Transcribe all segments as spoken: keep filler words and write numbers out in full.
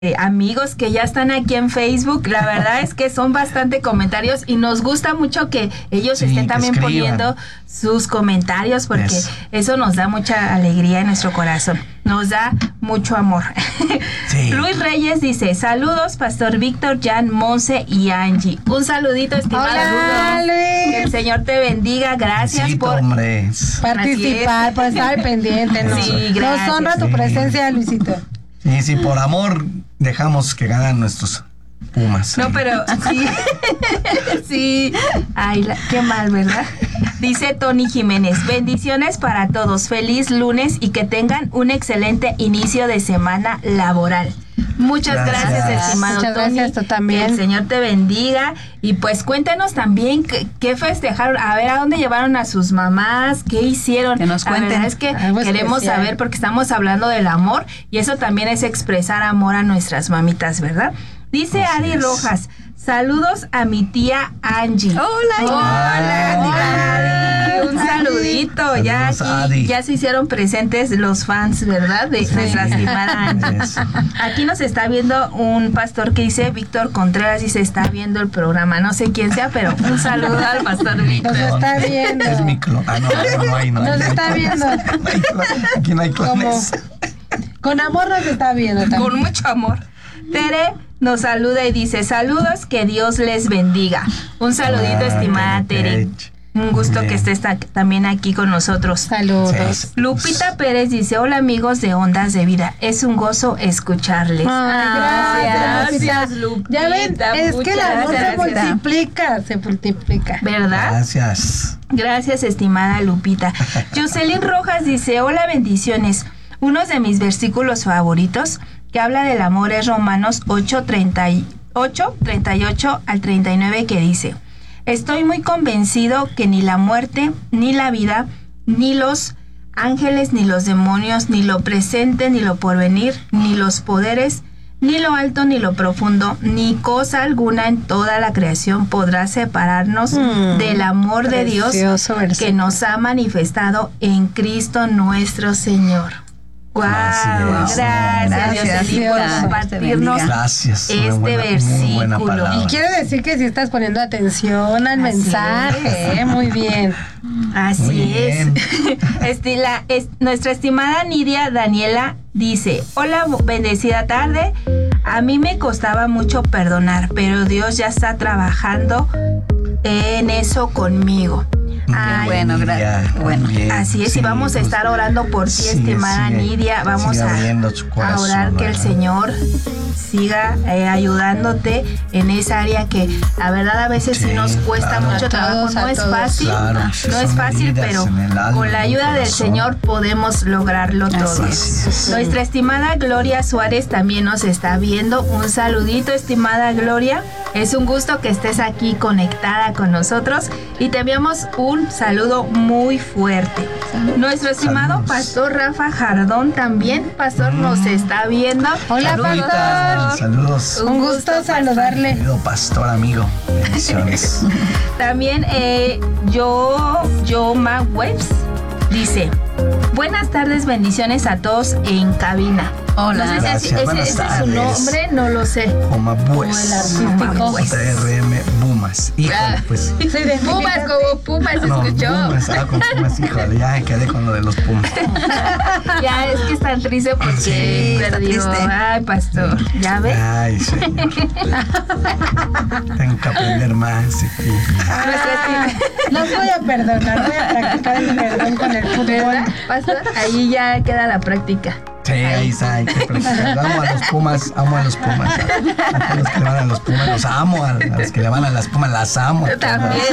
Eh, amigos que ya están aquí en Facebook. La verdad es que son bastante comentarios y nos gusta mucho que ellos Sí, estén que también escriban. poniendo sus comentarios porque Eso. eso nos da mucha alegría en nuestro corazón, nos da mucho amor. Sí. Luis Reyes dice: saludos Pastor Víctor, Jan, Monse y Angie. Un saludito, estimado. Hola, Luis. Que el Señor te bendiga. Gracias Luisito, por hombre. Participar, por estar al pendiente, ¿no? Sí, gracias. Nos honra tu Sí. presencia, Luisito. Sí, sí, por amor dejamos que ganan nuestros Pumas. No, pero sí, sí, ay, la- qué mal, ¿verdad? Dice Tony Jiménez: bendiciones para todos, feliz lunes y que tengan un excelente inicio de semana laboral. Muchas gracias, Gracias. estimado Muchas Tony. gracias, tú también. Que el Señor te bendiga. Y pues cuéntanos también qué, qué festejaron, a ver a dónde llevaron a sus mamás, qué hicieron. Que nos La cuenten. verdad es que Algo queremos especial. saber porque estamos hablando del amor y eso también es expresar amor a nuestras mamitas, ¿verdad? Dice Así Adi es. Rojas: saludos a mi tía Angie. Hola, Hola, Hola, Adi. Un saludito. Ya Saludos, aquí Adi. ya se hicieron presentes los fans, ¿verdad? De nuestra estimada Angie. Eso. Aquí nos está viendo un pastor que dice Víctor Contreras y se está viendo el programa. No sé quién sea, pero un saludo al pastor Víctor. Nos está viendo. Es mi clon. Ah, no, no, no hay, no. Nos hay está clones. viendo. No hay clones. Aquí no hay clones. Con amor nos está viendo también. Con mucho amor. Tere nos saluda y dice: saludos, que Dios les bendiga. Un saludito, Ah, estimada Tere, Tere. Tere. Un gusto Bien. que estés ta- también aquí con nosotros. Saludos. Sí. Lupita Pérez dice: hola amigos de Ondas de Vida, es un gozo escucharles. Ay, gracias, gracias, Lupita. Ya ven, Lupita, es que muchas el amor se gracias. multiplica, se multiplica. ¿Verdad? Gracias. Gracias, estimada Lupita. Jocelyn Rojas dice: hola, bendiciones. Uno de mis versículos favoritos que habla del amor es Romanos ocho, treinta y ocho, treinta y ocho al treinta y nueve, que dice: estoy muy convencido que ni la muerte, ni la vida, ni los ángeles, ni los demonios, ni lo presente, ni lo porvenir, ni los poderes, ni lo alto, ni lo profundo, ni cosa alguna en toda la creación podrá separarnos Mm, del amor de Dios precioso que versículo. nos ha manifestado en Cristo nuestro Señor. ¡Guau! Así es. Gracias, Gracias, Jocelyn, por Dios te compartirnos bendiga. Gracias. Muy este buena- muy buena versículo. palabra. Y quiere decir que si estás poniendo atención al Así mensaje, ¿eh? Muy bien. Así Muy es. bien. Estila, es. Nuestra estimada Nidia Daniela dice: hola, bendecida tarde. A mí me costaba mucho perdonar, pero Dios ya está trabajando en eso conmigo. Ay, bueno, gracias. Nidia, Bueno, bien. así es, y Sí, vamos a pues, estar orando por ti, sigue, estimada sigue, Nidia. Vamos sigue a, abriendo su a corazón, orar que el ¿verdad? Señor siga eh, ayudándote en esa área que la verdad a veces sí, Sí, nos cuesta claro. mucho A trabajo. todos, No a es todos. fácil, Claro, no sí, es son fácil, heridas pero en el alma, con la en el ayuda del corazón. Señor podemos lograrlo todo. Así es. Nuestra estimada Gloria Suárez también nos está viendo. Un saludito, estimada Gloria. Es un gusto que estés aquí conectada con nosotros y te enviamos un saludo muy fuerte. Nuestro estimado Saludos. pastor Rafa Jardón también, pastor, nos está viendo. Hola, Saludos. pastor. Saludos. Un gusto saludarle. Querido pastor amigo. Bendiciones. También eh, yo, yo Ma Webs dice: buenas tardes, bendiciones a todos en cabina. Hola. No sé si Gracias, ese, buenas ese es su tardes. nombre, no lo sé. Oma O el Bues. artístico. Oma Bues. J R M Bumas. Híjole, pues. Se identifica- Pumas, como Pumas, No, escuchó. Pumas. Ah, con Pumas, híjole. Ya me quedé con lo de los Pumas. Ya es que está triste porque Sí, está perdió. triste. Ay, pastor, ¿ya ves? Ay, señor. Tengo que aprender más. sí. Nuestra estima- Los voy a perdonar, voy a practicar el perdón con el fútbol. ¿Verdad, pastor? Ahí ya queda la práctica. Sí, ahí está, hay que practicar. Amo a los Pumas, amo a los Pumas. A los que le van a los Pumas, los amo. A los que le van a las Pumas, las amo. También.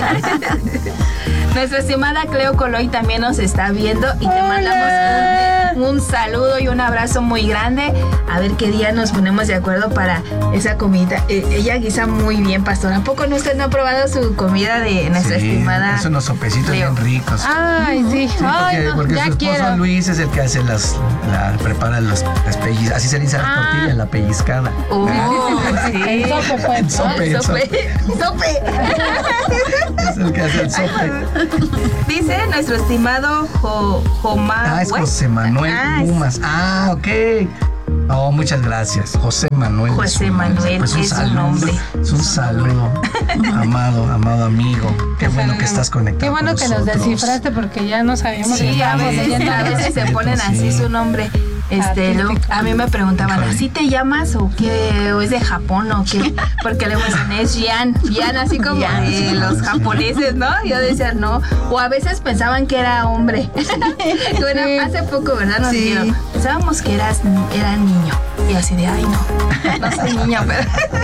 Nuestra estimada Cleo Coloy también nos está viendo y te Hola. mandamos un, un saludo y un abrazo muy grande. A ver qué día nos ponemos de acuerdo para esa comida. Eh, ella guisa muy bien, pastor. ¿A poco no usted no ha probado su comida de nuestra Sí, estimada? son unos sopecitos Cleo. bien ricos. Ay, sí. Sí, Ay, porque, no, porque ya su esposo quiero. Luis es el que hace las, la, prepara los, las pellizcadas, así se le dice a la Ah. tortilla, la pellizcada. Oh, El sí. sope, pues, ¿no? Sope, el Sope. Sope. Es el que hace el sope. Dice nuestro estimado Jo, Joma Ah, es West. José Manuel Ah, es- Pumas. Ah, ok. Oh, muchas gracias. José Manuel. José Manuel, pues un es saludo, un nombre. Es un saludo, amado, amado amigo. Qué bueno que estás conectado. Qué bueno con que nos nosotros. descifraste porque ya no sabíamos Sí, que a estábamos veces, leyendo. a veces se ponen así su nombre. Este, luego, a mí me preguntaban, ¿así te llamas o qué? ¿O es de Japón o qué? Porque le mencioné es Yan, Yan así como Yan, de sí, los sí. japoneses, ¿no? Yo decía no, o a veces pensaban que era hombre. Bueno, Sí. hace poco, ¿verdad? Nos Sí. dijeron, pensábamos que eras, era niño. Y así de, ay no, no soy niño, pero,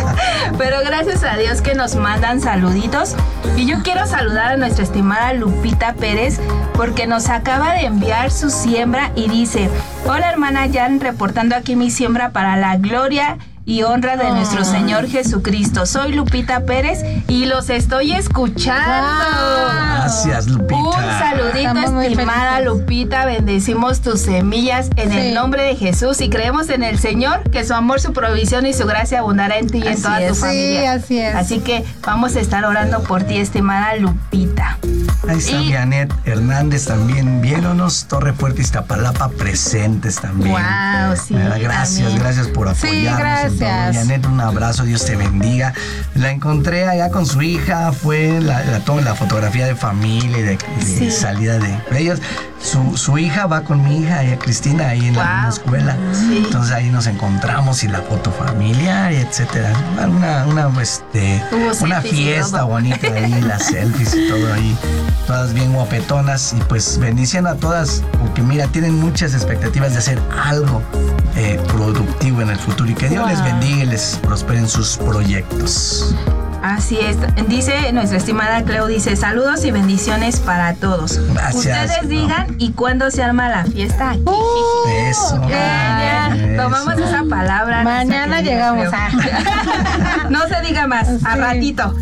pero gracias a Dios que nos mandan saluditos. Y yo quiero saludar a nuestra estimada Lupita Pérez porque nos acaba de enviar su siembra y dice, hola hermana Jan, reportando aquí mi siembra para la gloria y honra de Oh. nuestro Señor Jesucristo. Soy Lupita Pérez y los estoy escuchando. Wow. Gracias, Lupita. Un saludito, Estamos muy estimada felices. Lupita. Bendecimos tus semillas en Sí. el nombre de Jesús y creemos en el Señor que su amor, su provisión y su gracia abundará en ti y en Así toda es, tu sí, familia. así es. Así que vamos a estar orando por ti, estimada Lupita. Ahí está Y- Janet Hernández también viéndonos. Torre Fuerte, Iztapalapa presentes también. Wow, sí. ¿Verdad? Gracias, también. gracias por Sí, apoyarnos. gracias. en todo. Janet, un abrazo, Dios te bendiga. La encontré allá con su hija, fue la, la, toda la fotografía de familia y de, de Sí. salida de ellos. Su, su hija va con mi hija, ella, Cristina, ahí en la Wow. misma escuela. Sí. Entonces ahí nos encontramos y la foto familiar, y etcétera. Una, una, este, Hubo una selfies y fiesta todo. bonita ahí, las selfies y todo ahí. Todas bien guapetonas y pues bendición a todas porque mira, tienen muchas expectativas de hacer algo eh, productivo en el futuro y que Dios Wow. les bendiga y les prospere en sus proyectos. Así es. Dice nuestra estimada Cleo, dice, saludos y bendiciones para todos. Gracias. Ustedes digan, ¿y cuándo se arma la fiesta aquí? Eso. Eh, ya, Eso. tomamos esa palabra. Mañana nuestra querida llegamos Cleo. a... No se diga más, a Sí. ratito.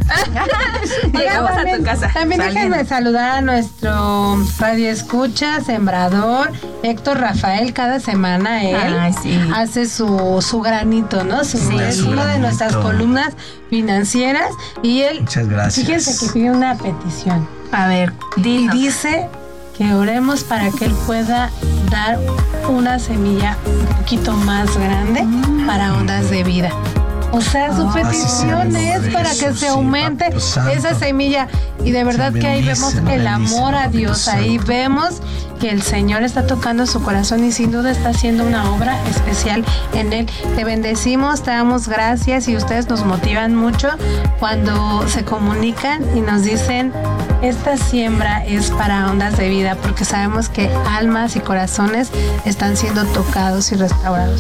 Llegamos Oigan, a tu casa. También Saliendo. déjenme saludar a nuestro radio escucha, sembrador, Héctor Rafael, cada semana él Ay, sí. hace su, su granito, ¿no? Su, Sí, es su una de granito. nuestras columnas financieras y él, Muchas gracias. fíjense que pide una petición A ver, y dinos. dice que oremos para que él pueda dar una semilla un poquito más grande para ondas de vida. O sea, su Ah, petición así sea, es para que Jesús, se sí, aumente Papá Santo. esa semilla. Y de verdad Sí, que ahí bendice, vemos el bendice, amor a Papito Dios. Ahí Santo. vemos que el Señor está tocando su corazón y sin duda está haciendo una obra especial en él. Te bendecimos, te damos gracias y ustedes nos motivan mucho cuando se comunican y nos dicen, esta siembra es para ondas de vida, porque sabemos que almas y corazones están siendo tocados y restaurados.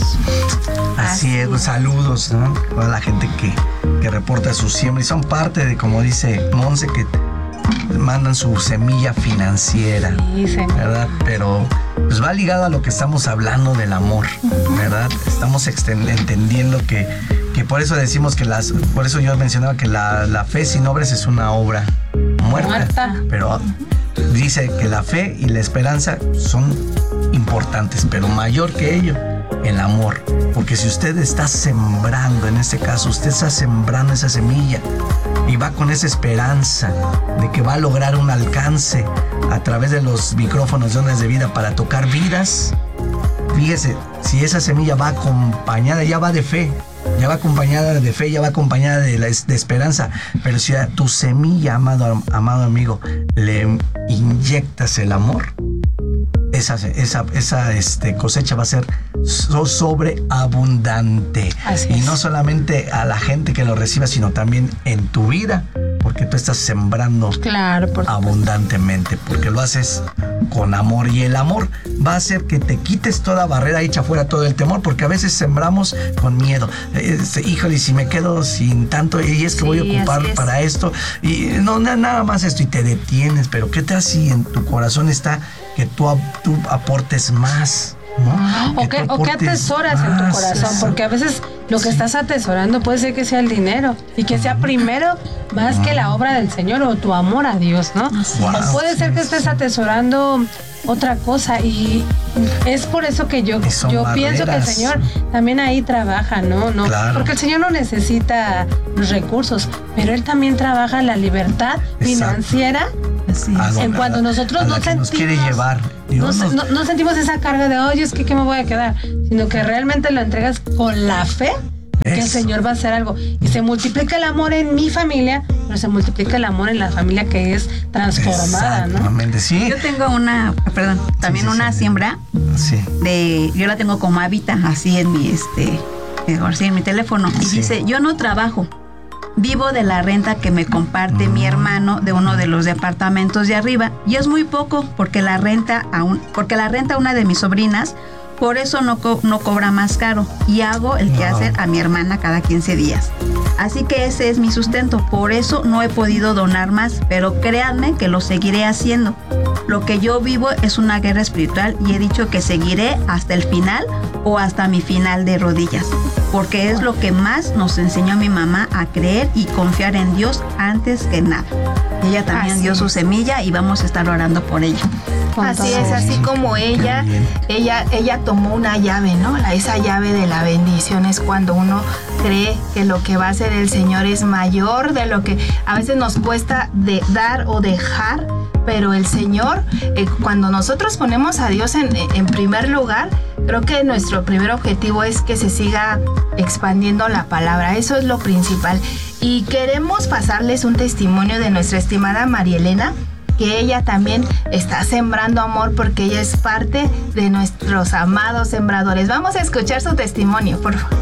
Así es, pues, saludos, ¿no? A toda la gente que, que reporta su siembra y son parte de, como dice Monse, que mandan su semilla financiera, Sí, Señor. ¿verdad? Pero pues va ligado a lo que estamos hablando del amor, ¿verdad? Estamos exten- entendiendo que, que por eso decimos que las, por eso yo mencionaba que la, la fe sin obras es una obra muerta, Muerta. pero dice que la fe y la esperanza son importantes, pero mayor que ello, el amor. Porque si usted está sembrando, en este caso, usted está sembrando esa semilla y va con esa esperanza de que va a lograr un alcance a través de los micrófonos de Ondas de Vida para tocar vidas, fíjese, si esa semilla va acompañada, ya va de fe, ya va acompañada de fe, ya va acompañada de, la, de esperanza, pero si a tu semilla, amado, amado amigo, le inyectas el amor, esa, esa, esa este, cosecha va a ser so- sobreabundante. Así Y es. no solamente a la gente que lo reciba, sino también en tu vida, porque tú estás sembrando Claro, por abundantemente, porque lo haces con amor y el amor va a hacer que te quites toda barrera, echa fuera todo el temor, porque a veces sembramos con miedo. Este, híjole, si me quedo sin tanto y es que Sí, voy a ocupar así es. para esto y no na- nada más esto y te detienes, pero ¿qué tal si en tu corazón está que tú, ap- tú aportes más? ¿No? O que, tú o que aportes atesoras en tu más, corazón, eso. porque a veces lo que Sí. estás atesorando puede ser que sea el dinero y que sea primero más que la obra del Señor o tu amor a Dios, ¿no? Wow, O puede ser que sí, estés sí. atesorando otra cosa y es por eso que yo, Y son yo pienso que el barreras. Señor también ahí trabaja, ¿no? no Claro. Porque el Señor no necesita los recursos, pero Él también trabaja la libertad financiera Así es. En cuanto nosotros no sentimos, nos quiere llevar, Dios no, nos, no, no sentimos esa carga de, oye, es que ¿qué me voy a quedar? Sino que realmente lo entregas con la fe que el Señor va a hacer algo. Y se multiplica el amor en mi familia, pero se multiplica el amor en la familia que es transformada, ¿no? Sí. Yo tengo una, perdón, también sí, sí, una sí. siembra sí. de, yo la tengo como hábitat, así en mi, este, así en mi teléfono. Y sí. dice, yo no trabajo, vivo de la renta que me comparte mm. mi hermano de uno de los departamentos de arriba. Y es muy poco, porque la renta a, un, porque la renta a una de mis sobrinas, por eso no, co- no cobra más caro y hago el quehacer a mi hermana cada quince días. Así que ese es mi sustento, por eso no he podido donar más, pero créanme que lo seguiré haciendo. Lo que yo vivo es una guerra espiritual y he dicho que seguiré hasta el final o hasta mi final de rodillas, porque es lo que más nos enseñó mi mamá a creer y confiar en Dios antes que nada. Ella también así dio su semilla y vamos a estar orando por ella. Así es, así como ella, ella, ella tomó una llave, ¿no? La, esa llave de la bendición es cuando uno cree que lo que va a hacer el Señor es mayor de lo que a veces nos cuesta de dar o dejar, pero el Señor, eh, cuando nosotros ponemos a Dios en, en primer lugar, creo que nuestro primer objetivo es que se siga expandiendo la palabra, eso es lo principal. Y queremos pasarles un testimonio de nuestra estimada María Elena, que ella también está sembrando amor porque ella es parte de nuestros amados sembradores. Vamos a escuchar su testimonio, por favor.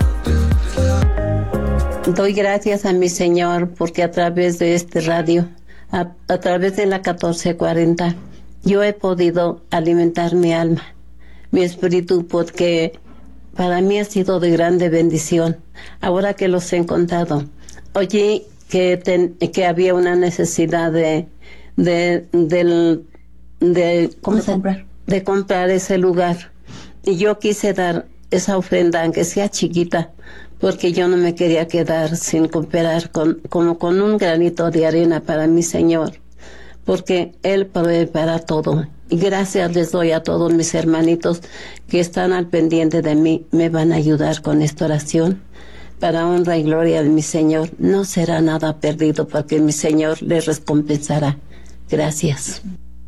Doy gracias a mi Señor porque a través de este radio, a, a través de la catorce cuarenta, yo he podido alimentar mi alma, mi espíritu, porque para mí ha sido de grande bendición. Ahora que los he encontrado, oí que, ten, que había una necesidad de de del de ¿cómo de se comprar de comprar ese lugar, y yo quise dar esa ofrenda aunque sea chiquita, porque yo no me quería quedar sin cooperar con como con un granito de arena para mi Señor, porque Él provee para todo. Y gracias les doy a todos mis hermanitos que están al pendiente de mí, me van a ayudar con esta oración para honra y gloria de mi Señor. No será nada perdido, porque mi Señor les recompensará. Gracias.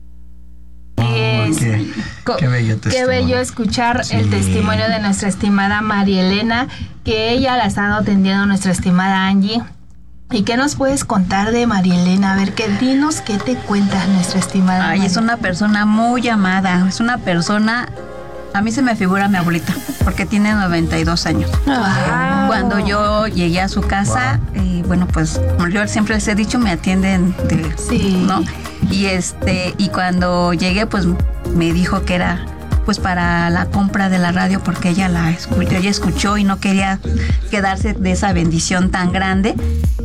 Es, qué, qué, bello qué bello escuchar sí. el testimonio de nuestra estimada María Elena, que ella la ha estado atendiendo nuestra estimada Angie. ¿Y qué nos puedes contar de María Elena? A ver, que dinos qué te cuenta nuestra estimada. Ay, María. Es una persona muy amada, es una persona, a mí se me figura mi abuelita, porque tiene noventa y dos años. Wow. Cuando yo llegué a su casa, wow. eh, bueno, pues como yo siempre les he dicho, me atienden de, sí. ¿no? Y este, y cuando llegué, pues me dijo que era pues para la compra de la radio, porque ella la escuchó, ella escuchó y no quería quedarse de esa bendición tan grande,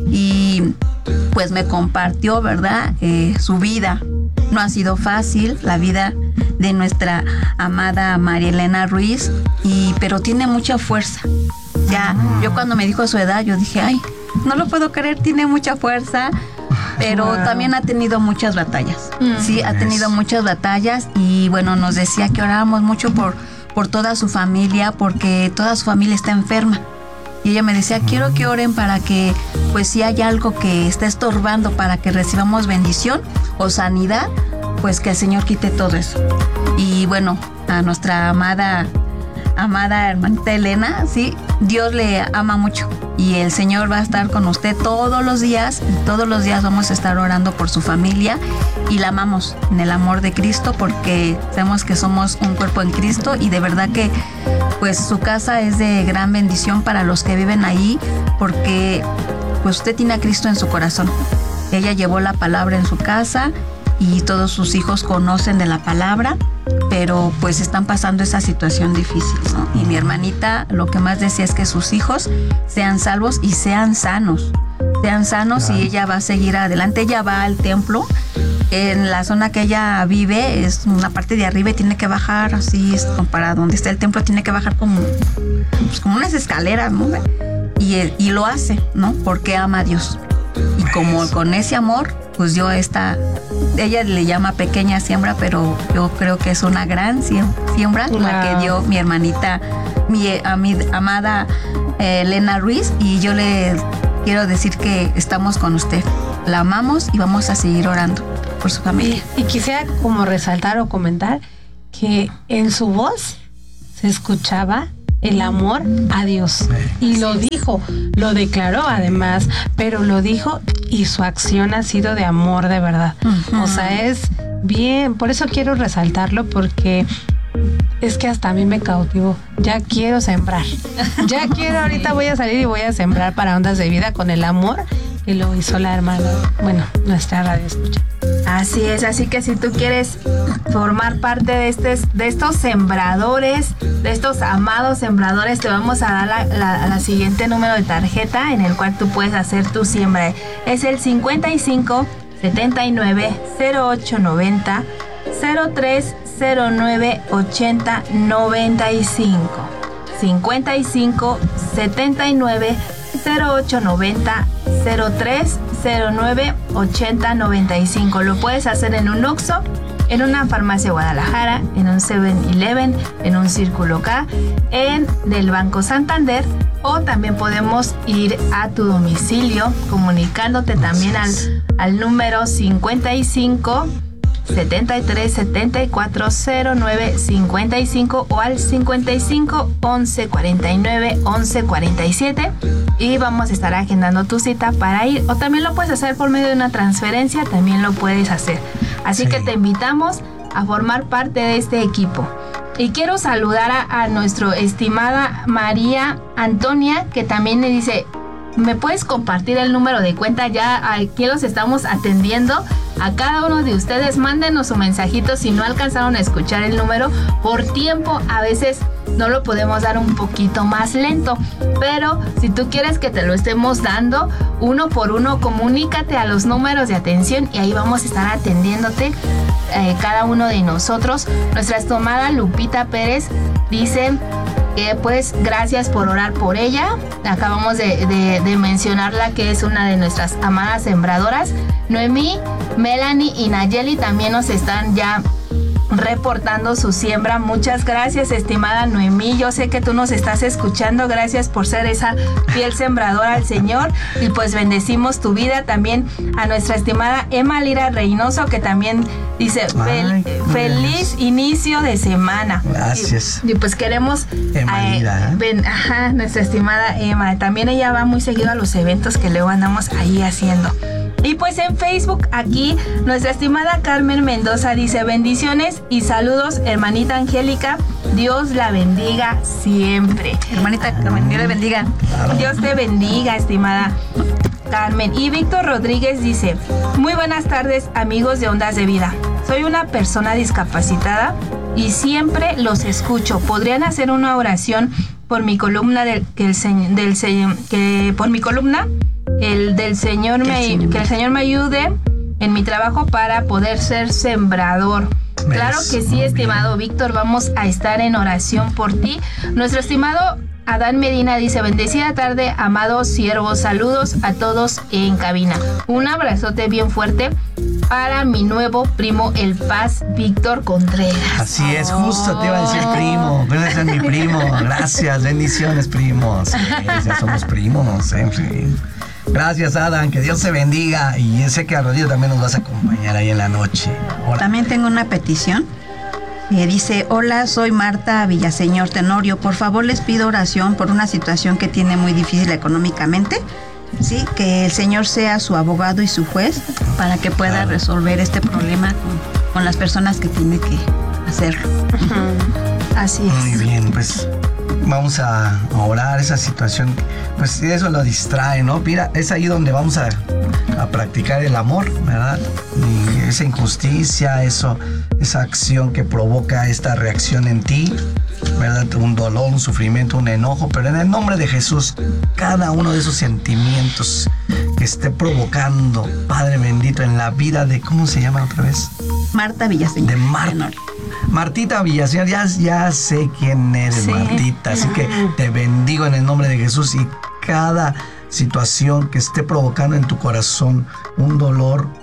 y pues me compartió, ¿verdad? Eh, su vida. No ha sido fácil la vida de nuestra amada María Elena Ruiz, y pero tiene mucha fuerza. Ya, ah. yo cuando me dijo su edad, yo dije, ay, no lo puedo creer, tiene mucha fuerza. Pero wow. también ha tenido muchas batallas, mm. sí, ha tenido muchas batallas, y bueno, nos decía que orábamos mucho por, por toda su familia, porque toda su familia está enferma. Y ella me decía, quiero que oren para que, pues si hay algo que está estorbando para que recibamos bendición o sanidad, pues que el Señor quite todo eso. Y bueno, a nuestra amada, amada hermanita Elena, sí, Dios le ama mucho. Y el Señor va a estar con usted todos los días, y todos los días vamos a estar orando por su familia, y la amamos en el amor de Cristo, porque sabemos que somos un cuerpo en Cristo, y de verdad que pues su casa es de gran bendición para los que viven ahí, porque pues usted tiene a Cristo en su corazón. Ella llevó la palabra en su casa y todos sus hijos conocen de la palabra, pero pues están pasando esa situación difícil, ¿no? Y mi hermanita lo que más decía es que sus hijos sean salvos y sean sanos, sean sanos claro. Y ella va a seguir adelante. Ella va al templo, en la zona que ella vive es una parte de arriba y tiene que bajar así, es para donde está el templo tiene que bajar como, pues como unas escaleras, ¿no? Y, y lo hace, ¿no? Porque ama a Dios. Y como con ese amor, pues yo esta, ella le llama pequeña siembra, pero yo creo que es una gran siembra wow. la que dio mi hermanita, mi, a mi amada eh, Elena Ruiz, y yo le quiero decir que estamos con usted, la amamos y vamos a seguir orando. por su familia. Y, y quisiera como resaltar o comentar que en su voz se escuchaba el amor a Dios. Y lo dijo, lo declaró además, pero lo dijo y su acción ha sido de amor de verdad. Uh-huh. O sea, es bien, por eso quiero resaltarlo, porque es que hasta a mí me cautivó. Ya quiero sembrar. Ya quiero, ahorita voy a salir y voy a sembrar para Ondas de Vida con el amor que lo hizo la hermana, bueno, nuestra radio escucha. Así es, así que si tú quieres formar parte de, este, de estos sembradores, de estos amados sembradores, te vamos a dar la, la, la siguiente número de tarjeta en el cual tú puedes hacer tu siembra. Es el cincuenta y cinco, setenta y nueve, cero ocho noventa, cero tres cero nueve ochenta noventa y cinco. cincuenta y cinco, setenta y nueve, cero ocho noventa, cero tres cero nueve ochenta noventa y cinco. Lo puedes hacer en un Oxxo, en una farmacia Guadalajara, en un seven eleven, en un Círculo K, en del Banco Santander, o también podemos ir a tu domicilio comunicándote también al, al número cincuenta y cinco, setenta y tres, setenta y cuatro, cero nueve cincuenta y cinco o al cincuenta y cinco, once cuarenta y nueve, once cuarenta y siete, y vamos a estar agendando tu cita para ir, o también lo puedes hacer por medio de una transferencia, también lo puedes hacer. Así sí. que te invitamos a formar parte de este equipo. Y quiero saludar a, a nuestra estimada María Antonia, que también le dice: ¿me puedes compartir el número de cuenta? Ya aquí los estamos atendiendo a cada uno de ustedes. Mándenos su mensajito si no alcanzaron a escuchar el número. Por tiempo a veces no lo podemos dar un poquito más lento, pero si tú quieres que te lo estemos dando uno por uno, comunícate a los números de atención y ahí vamos a estar atendiéndote, eh, cada uno de nosotros. Nuestra estimada Lupita Pérez dice que pues gracias por orar por ella. Acabamos de, de, de mencionarla, que es una de nuestras amadas sembradoras. Noemí, Melanie y Nayeli también nos están ya reportando su siembra. Muchas gracias, estimada Noemí. Yo sé que tú nos estás escuchando. Gracias por ser esa fiel sembradora al Señor. Y pues bendecimos tu vida. También a nuestra estimada Emma Lira Reynoso, que también dice: Fel- Ay, feliz inicio de semana. Gracias. Y, y pues queremos Emma eh, Lira, ¿eh? ven, ajá, nuestra estimada Emma. También ella va muy seguido a los eventos que luego andamos ahí haciendo. Y pues en Facebook, aquí nuestra estimada Carmen Mendoza dice: bendiciones y saludos, hermanita Angélica. Dios la bendiga siempre. Hermanita Carmen, Dios le bendiga. Dios te bendiga, estimada Carmen. Y Víctor Rodríguez dice: muy buenas tardes, amigos de Ondas de Vida. Soy una persona discapacitada y siempre los escucho. ¿Podrían hacer una oración por mi columna del que el señor del que por mi columna el del Señor me, que el Señor, que el Señor me ayude en mi trabajo para poder ser sembrador? ¿Ves? Claro que sí, estimado Víctor, vamos a estar en oración por ti. Nuestro estimado Adán Medina dice: bendecida tarde, amados siervos, saludos a todos en cabina. Un abrazote bien fuerte para mi nuevo primo, el Paz Víctor Contreras. Así es, justo te iba a decir primo. Ese es mi primo. Gracias, bendiciones, primos. Sí, ya somos primos, en fin. Gracias, Adán, que Dios te bendiga. Y sé que a Rodrigo también nos vas a acompañar ahí en la noche. Hola. También tengo una petición que dice: hola, soy Marta Villaseñor Tenorio. Por favor, les pido oración por una situación que tiene muy difícil económicamente. Sí, que el Señor sea su abogado y su juez para que pueda claro. resolver este problema con, con las personas que tiene que hacerlo. Uh-huh. Así es. Muy bien, pues vamos a orar esa situación, pues eso lo distrae, ¿no? Mira, es ahí donde vamos a, a practicar el amor, ¿verdad? Y esa injusticia, eso, esa acción que provoca esta reacción en ti, ¿verdad? Un dolor, un sufrimiento, un enojo, pero en el nombre de Jesús, cada uno de esos sentimientos que esté provocando, Padre bendito, en la vida de, ¿cómo se llama otra vez? Marta Villaseñor. De Marta. Martita Villaseñor, ya, ya sé quién eres, sí. Martita, así que te bendigo en el nombre de Jesús, y cada situación que esté provocando en tu corazón un dolor,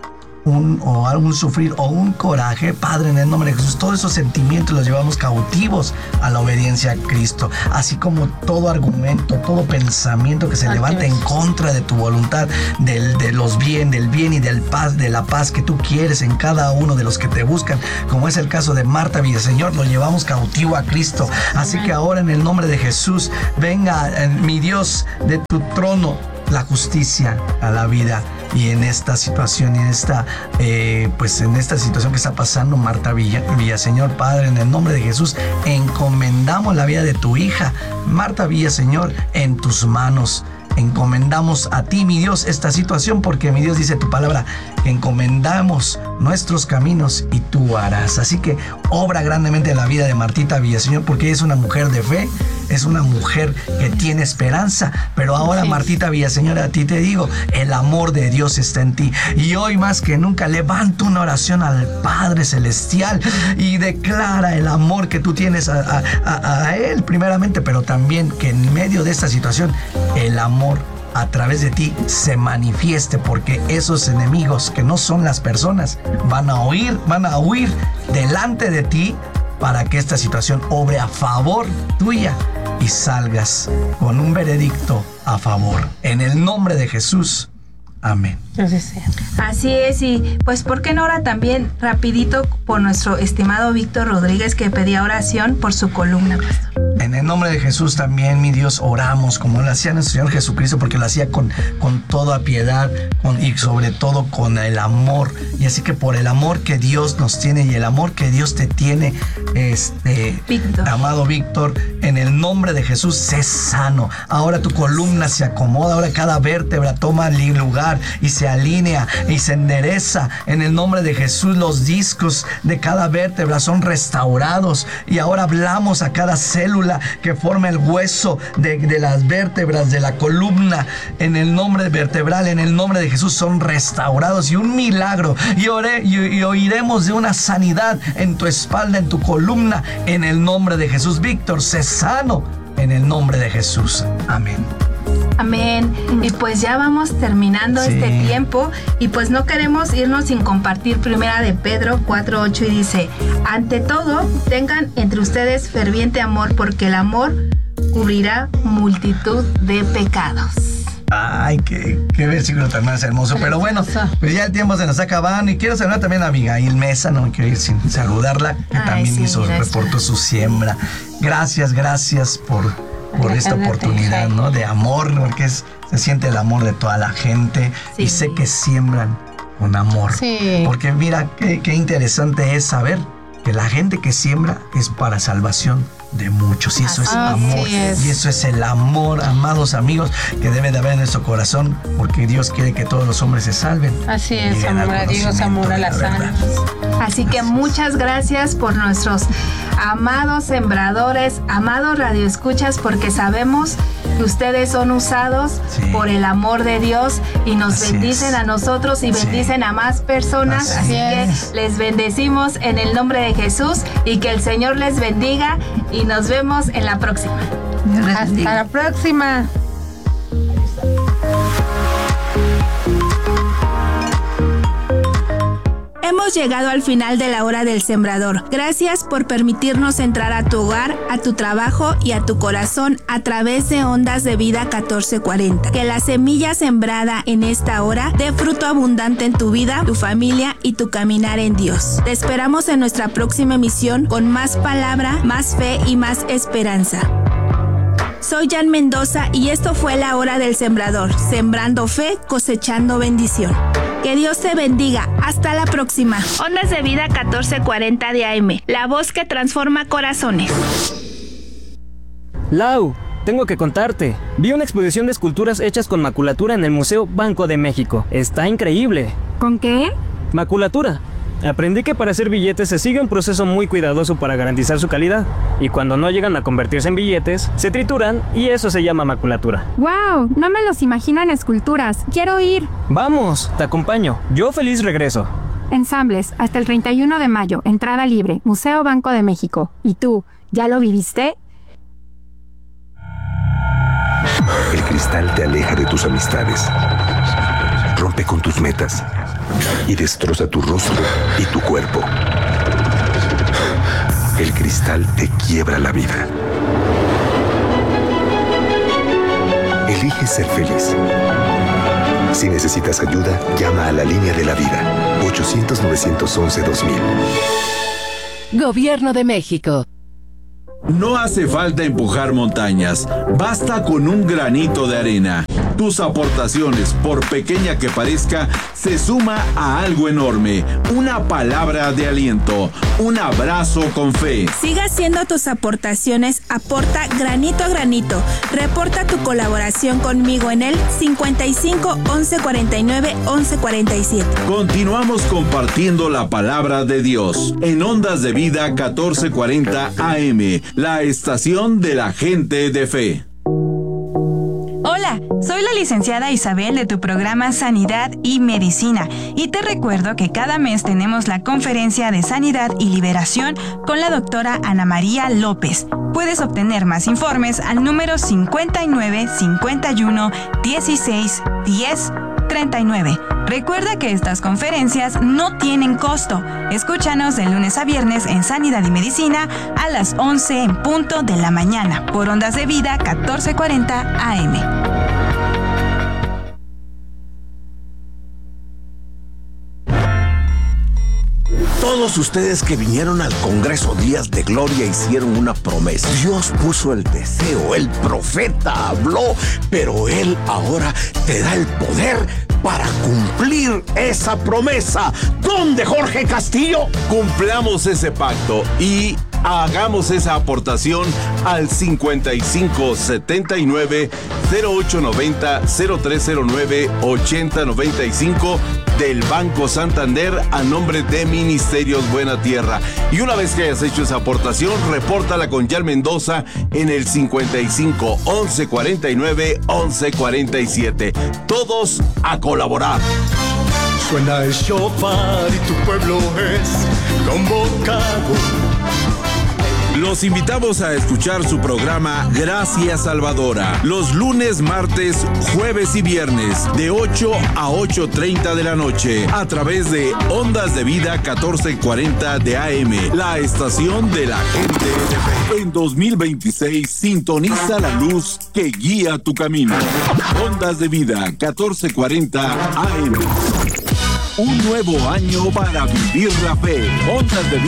un, o algún sufrir o un coraje, Padre, en el nombre de Jesús, todos esos sentimientos los llevamos cautivos a la obediencia a Cristo, así como todo argumento, todo pensamiento que se levanta en contra de tu voluntad, del, de los bien, del bien y del paz, de la paz que tú quieres en cada uno de los que te buscan, como es el caso de Marta Villaseñor, lo llevamos cautivo a Cristo. Así que ahora, en el nombre de Jesús, venga, eh, mi Dios, de tu trono la justicia a la vida. Y en esta situación, y en esta, eh, pues en esta situación que está pasando Marta Villa, Villaseñor, Padre, en el nombre de Jesús, encomendamos la vida de tu hija, Marta Villaseñor, en tus manos. Encomendamos a ti, mi Dios, esta situación, porque mi Dios dice tu palabra, que encomendamos nuestros caminos y tú harás. Así que obra grandemente en la vida de Martita Villaseñor, porque ella es una mujer de fe, es una mujer que tiene esperanza. Pero ahora, sí, Martita Villaseñor, a ti te digo, el amor de Dios está en ti. Y hoy más que nunca levanto una oración al Padre Celestial y declara el amor que tú tienes a, a, a, a Él primeramente, pero también que en medio de esta situación el amor a través de ti se manifieste, porque esos enemigos que no son las personas van a huir, van a huir delante de ti, para que esta situación obre a favor tuya y salgas con un veredicto a favor. En el nombre de Jesús. Amén. Así es, y pues ¿por qué no ahora también rapidito por nuestro estimado Víctor Rodríguez, que pedía oración por su columna, pastor? En el nombre de Jesús también, mi Dios, oramos como lo hacía nuestro Señor Jesucristo, porque lo hacía con, con toda piedad con, y sobre todo con el amor. Y así que por el amor que Dios nos tiene y el amor que Dios te tiene, este, Víctor. amado Víctor, en el nombre de Jesús, sé sano. Ahora tu columna se acomoda, ahora cada vértebra toma lugar y se alinea y se endereza. En el nombre de Jesús, los discos de cada vértebra son restaurados, y ahora hablamos a cada célula que forma el hueso de, de las vértebras de la columna. En el nombre vertebral, en el nombre de Jesús, son restaurados, y un milagro, y, oré, y, y oiremos de una sanidad en tu espalda, en tu columna, en el nombre de Jesús. Víctor, sé sano en el nombre de Jesús. Amén. Amén. Y pues ya vamos terminando sí. este tiempo, y pues no queremos irnos sin compartir primera de Pedro cuatro ocho, y dice: ante todo, tengan entre ustedes ferviente amor, porque el amor cubrirá multitud de pecados. Ay, qué, qué versículo tan más hermoso. Pero bueno, pues ya el tiempo se nos está acabando, y quiero saludar también a Abigail Mesa, no quiero ir sin saludarla, que Ay, también sí, hizo, gracias. reportó su siembra. Gracias, gracias por por esta oportunidad, ¿no? De amor, porque es, se siente el amor de toda la gente, sí. y sé que siembran con amor. Sí. Porque mira, qué, qué interesante es saber que la gente que siembra es para salvación de muchos, y eso es ah, amor, es. y eso es el amor, amados amigos, que debe de haber en nuestro corazón, porque Dios quiere que todos los hombres se salven. Así es, amor a Dios, amor a las almas. Así que muchas gracias por nuestros amados sembradores, amados radioescuchas, porque sabemos que ustedes son usados sí. por el amor de Dios, y nos Así bendicen es. a nosotros y bendicen sí. a más personas. Así, Así que les bendecimos en el nombre de Jesús, y que el Señor les bendiga, y nos vemos en la próxima. Hasta la próxima. Hemos llegado al final de la hora del sembrador. Gracias por permitirnos entrar a tu hogar, a tu trabajo y a tu corazón a través de Ondas de Vida catorce cuarenta. Que la semilla sembrada en esta hora dé fruto abundante en tu vida, tu familia y tu caminar en Dios. Te esperamos en nuestra próxima emisión con más palabra, más fe y más esperanza. Soy Jan Mendoza, y esto fue la hora del sembrador, sembrando fe, cosechando bendición. Que Dios te bendiga. Hasta la próxima. Ondas de Vida catorce cuarenta de A M, la voz que transforma corazones. Lau, tengo que contarte. Vi una exposición de esculturas hechas con maculatura en el Museo Banco de México. Está increíble. ¿Con qué? Maculatura. Aprendí que para hacer billetes se sigue un proceso muy cuidadoso para garantizar su calidad, y cuando no llegan a convertirse en billetes, se trituran, y eso se llama maculatura. ¡Wow! No me los imagino en esculturas. ¡Quiero ir! ¡Vamos! Te acompaño. Yo feliz regreso. Ensambles, hasta el treinta y uno de mayo, entrada libre, Museo Banco de México. ¿Y tú, ya lo viviste? El cristal te aleja de tus amistades, rompe con tus metas y destroza tu rostro y tu cuerpo. El cristal te quiebra la vida. Elige ser feliz. Si necesitas ayuda, llama a la línea de la vida. ochocientos, novecientos once, dos mil. Gobierno de México. No hace falta empujar montañas, basta con un granito de arena. Tus aportaciones, por pequeña que parezca, se suma a algo enorme. Una palabra de aliento, un abrazo con fe. Siga haciendo tus aportaciones, aporta granito a granito. Reporta tu colaboración conmigo en el cincuenta y cinco, once cuarenta y nueve, once cuarenta y siete. Continuamos compartiendo la palabra de Dios en Ondas de Vida catorce cuarenta A M, la estación de la gente de fe. Hola, soy la licenciada Isabel de tu programa Sanidad y Medicina y te recuerdo que cada mes tenemos la conferencia de Sanidad y Liberación con la doctora Ana María López. Puedes obtener más informes al número cincuenta y nueve, cincuenta y uno, dieciséis, diez, treinta y nueve. Recuerda que estas conferencias no tienen costo. Escúchanos de lunes a viernes en Sanidad y Medicina a las once en punto de la mañana por Ondas de Vida catorce cuarenta A M. Todos ustedes que vinieron al Congreso Días de Gloria hicieron una promesa. Dios puso el deseo, el profeta habló, pero Él ahora te da el poder para cumplir esa promesa. ¿Dónde, Jorge Castillo? Cumplamos ese pacto y hagamos esa aportación al cincuenta y cinco, setenta y nueve, cero ocho noventa, cero tres cero nueve, ochenta noventa y cinco del Banco Santander a nombre de Ministerios Buena Tierra. Y una vez que hayas hecho esa aportación, repórtala con Yal Mendoza en el cincuenta y cinco, once cuarenta y nueve, once cuarenta y siete. Todos a colaborar. Suena el shofar y tu pueblo es convocado. Los invitamos a escuchar su programa Gracia Salvadora los lunes, martes, jueves y viernes de ocho a ocho treinta de la noche a través de Ondas de Vida catorce cuarenta de A M, la estación de la gente de fe. En dos mil veintiséis sintoniza la luz que guía tu camino. Ondas de Vida catorce cuarenta A M. Un nuevo año para vivir la fe. Ondas de Vida